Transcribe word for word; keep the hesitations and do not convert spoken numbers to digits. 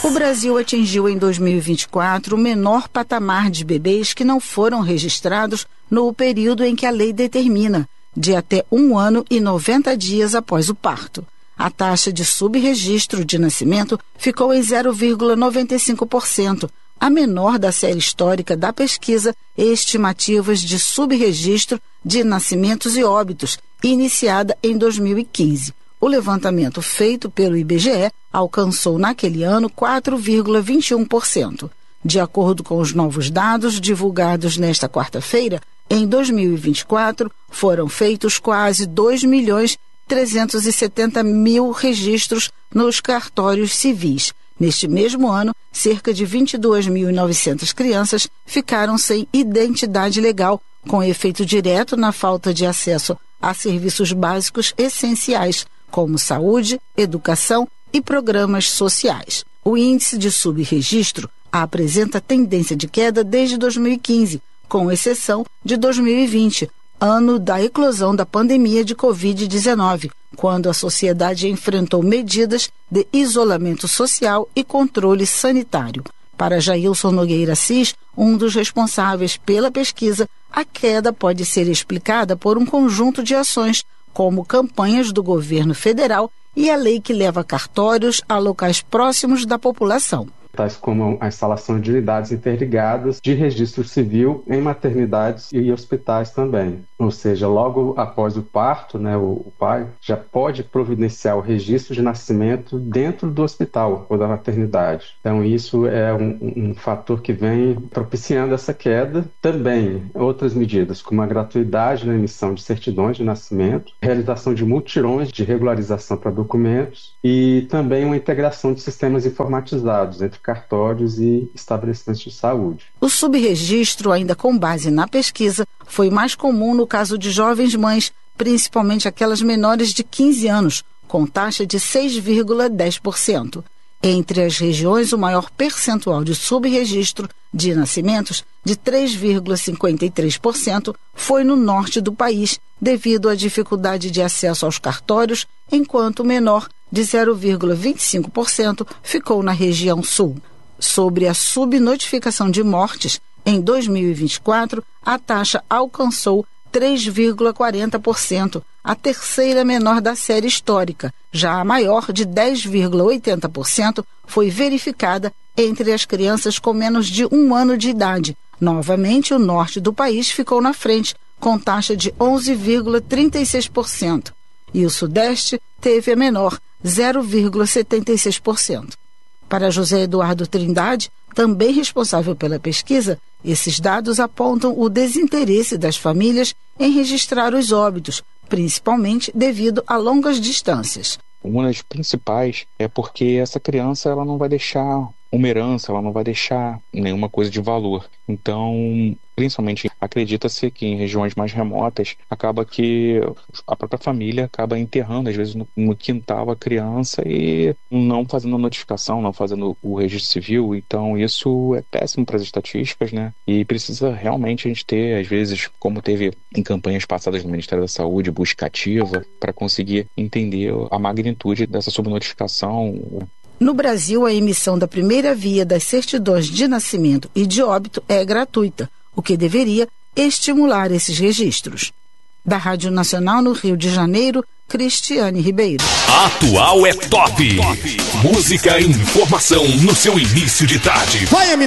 O Brasil atingiu em dois mil e vinte e quatro o menor patamar de bebês que não foram registrados no período em que a lei determina, de até um ano e noventa dias após o parto. A taxa de subregistro de nascimento ficou em zero vírgula noventa e cinco por cento, a menor da série histórica da pesquisa e estimativas de subregistro de nascimentos e óbitos, iniciada em dois mil e quinze. O levantamento feito pelo I B G E alcançou naquele ano quatro vírgula vinte e um por cento. De acordo com os novos dados divulgados nesta quarta-feira, em dois mil e vinte e quatro foram feitos quase dois milhões trezentos e setenta mil registros nos cartórios civis. Neste mesmo ano, cerca de vinte e duas mil e novecentas crianças ficaram sem identidade legal, com efeito direto na falta de acesso a serviços básicos essenciais, como saúde, educação e programas sociais. O índice de subregistro apresenta tendência de queda desde dois mil e quinze, com exceção de dois mil e vinte, ano da eclosão da pandemia de covid dezenove, quando a sociedade enfrentou medidas de isolamento social e controle sanitário. Para Jailson Nogueira Assis, um dos responsáveis pela pesquisa, a queda pode ser explicada por um conjunto de ações, como campanhas do governo federal e a lei que leva cartórios a locais próximos da população. Tais como a instalação de unidades interligadas de registro civil em maternidades e hospitais também. Ou seja, logo após o parto, né, o, o pai já pode providenciar o registro de nascimento dentro do hospital ou da maternidade. Então isso é um, um fator que vem propiciando essa queda. Também outras medidas, como a gratuidade na emissão de certidões de nascimento, realização de mutirões de regularização para documentos e também uma integração de sistemas informatizados entre cartórios e estabelecimentos de saúde. O subregistro, ainda com base na pesquisa, foi mais comum no caso de jovens mães, principalmente aquelas menores de quinze anos, com taxa de seis vírgula dez por cento. Entre as regiões, o maior percentual de subregistro de nascimentos, de três vírgula cinquenta e três por cento, foi no norte do país, devido à dificuldade de acesso aos cartórios, enquanto o menor, de zero vírgula vinte e cinco por cento, ficou na região sul. Sobre a subnotificação de mortes, em dois mil e vinte e quatro, a taxa alcançou três vírgula quarenta por cento, a terceira menor da série histórica. Já a maior, de dez vírgula oitenta por cento, foi verificada entre as crianças com menos de um ano de idade. Novamente, o norte do país ficou na frente, com taxa de onze vírgula trinta e seis por cento. E o sudeste teve a menor, zero vírgula setenta e seis por cento. Para José Eduardo Trindade, também responsável pela pesquisa, esses dados apontam o desinteresse das famílias em registrar os óbitos, principalmente devido a longas distâncias. Uma das principais é porque essa criança ela não vai deixar uma herança, ela não vai deixar nenhuma coisa de valor. Então, principalmente, acredita-se que em regiões mais remotas, acaba que a própria família acaba enterrando, às vezes, no, no quintal a criança e não fazendo a notificação, não fazendo o registro civil. Então, isso é péssimo para as estatísticas, né? E precisa realmente a gente ter, às vezes, como teve em campanhas passadas no Ministério da Saúde, busca ativa, para conseguir entender a magnitude dessa subnotificação. No Brasil, a emissão da primeira via das certidões de nascimento e de óbito é gratuita, o que deveria estimular esses registros. Da Rádio Nacional no Rio de Janeiro, Cristiane Ribeiro. Atual é top. Música e informação no seu início de tarde. Vai,